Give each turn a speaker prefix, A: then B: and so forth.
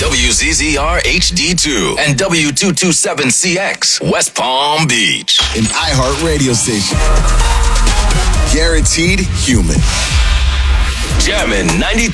A: WZZR HD2 and W227CX, West Palm Beach.
B: An iHeart radio station. Guaranteed human.
A: Jammin' 92.